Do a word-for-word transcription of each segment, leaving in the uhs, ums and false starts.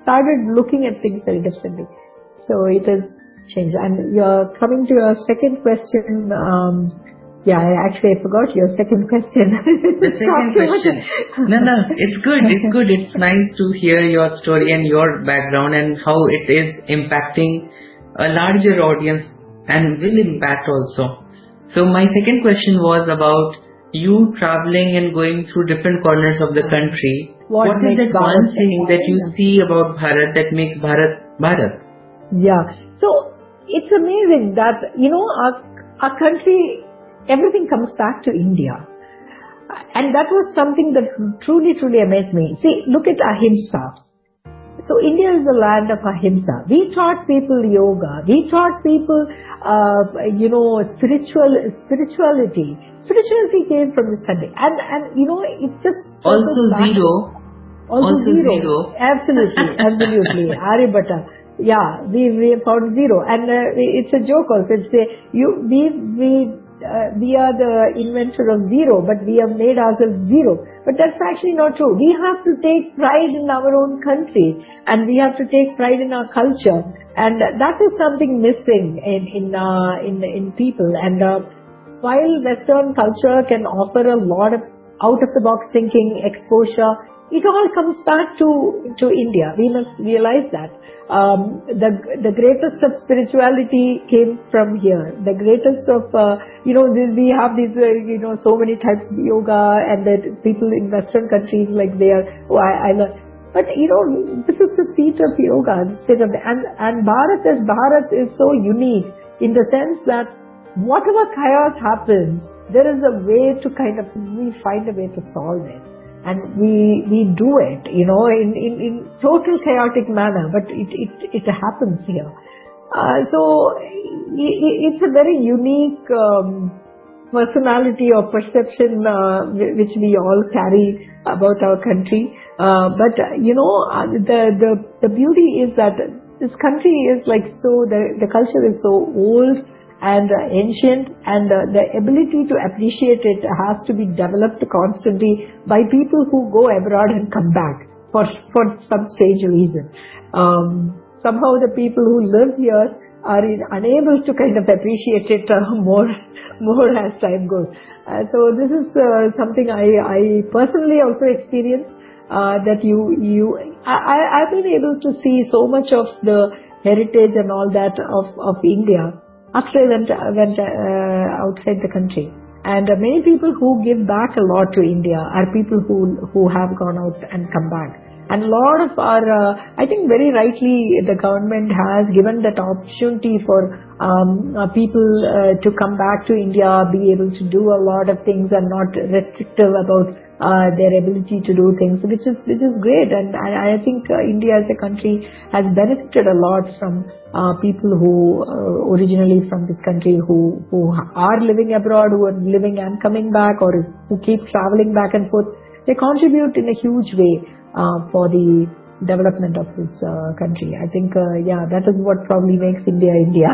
started looking at things very differently. So it has changed. And you're coming to your second question. Um, yeah, I actually I forgot your second question. The second question. No, no, it's good. It's good. It's nice to hear your story and your background and how it is impacting a larger audience and will impact also. So my second question was about you traveling and going through different corners of the country. What, what is that one thing that you see about Bharat that makes Bharat Bharat? Yeah. So it's amazing that, you know, our, our country, everything comes back to India. And that was something that truly, truly amazed me. See, look at Ahimsa. So India is the land of Ahimsa. We taught people yoga. We taught people, uh, you know, spiritual spirituality. Spirituality came from this country. And, and you know, it's just... Also zero. Also, also zero. zero. Absolutely, absolutely. Aryabhatta. Yeah, we, we found zero. And uh, it's a joke also. It's a, you, we, we, uh, we are the inventor of zero, but we have made ourselves zero. But that's actually not true. We have to take pride in our own country, and we have to take pride in our culture. And that is something missing in, in, uh, in, in people. And uh, while Western culture can offer a lot of out-of-the-box thinking, exposure, it all comes back to, to India. We must realize that. Um, the the greatest of spirituality came from here. The greatest of, uh, you know, we have these, uh, you know, so many types of yoga, and that people in Western countries, like they are, oh, I, I learn. But, you know, this is the seat of yoga, the seat of, and, and Bharat as Bharat is so unique in the sense that whatever chaos happens, there is a way to kind of, we find a way to solve it. And we we do it, you know, in, in, in total chaotic manner, but it, it, it happens here. Uh, so it, it's a very unique um, personality or perception uh, which we all carry about our country. Uh, but, uh, you know, the, the, the beauty is that this country is like so, the, the culture is so old and uh, ancient, and uh, the ability to appreciate it has to be developed constantly by people who go abroad and come back for for some strange reason. Um, somehow the people who live here are in, unable to kind of appreciate it uh, more more as time goes. Uh, so this is uh, something I, I personally also experienced, uh, that you, you I, I've been able to see so much of the heritage and all that of, of India after I went, went uh, outside the country. And uh, many people who give back a lot to India are people who who have gone out and come back. And a lot of our, uh, I think very rightly, the government has given that opportunity for um, uh, people uh, to come back to India, be able to do a lot of things and not restrictive about uh, their ability to do things, which is which is great. And I, I think uh, India as a country has benefited a lot from uh, people who uh, originally from this country who who are living abroad, who are living and coming back, or who keep traveling back and forth. They contribute in a huge way uh, for the development of this uh, country. I think, uh, yeah, that is what probably makes India India.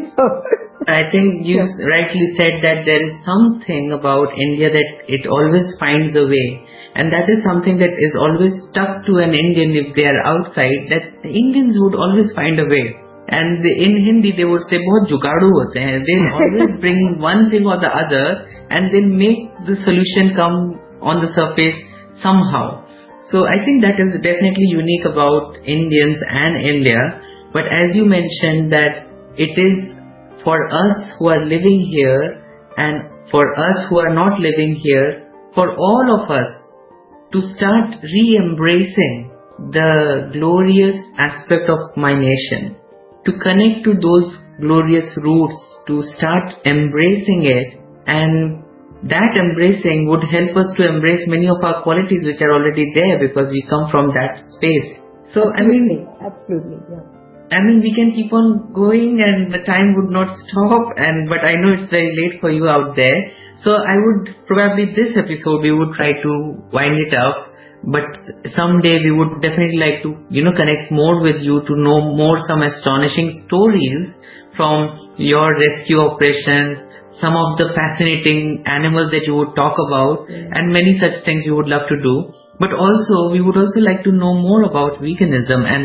I think you yeah. rightly said that there is something about India that it always finds a way. And that is something that is always stuck to an Indian if they are outside, that the Indians would always find a way. And in Hindi they would say, bahut jugadu hote hain. They'll always bring one thing or the other, and they'll make the solution come on the surface somehow. So I think that is definitely unique about Indians and India. But as you mentioned that it is for us who are living here and for us who are not living here, for all of us to start re-embracing the glorious aspect of my nation, to connect to those glorious roots, to start embracing it, and that embracing would help us to embrace many of our qualities which are already there because we come from that space. So absolutely, I mean, absolutely, yeah. I mean, we can keep on going and the time would not stop. And but I know it's very late for you out there. So I would probably this episode we would try to wind it up. But someday we would definitely like to, you know, connect more with you to know more some astonishing stories from your rescue operations, some of the fascinating animals that you would talk about, yeah. and many such things you would love to do. But also, we would also like to know more about veganism and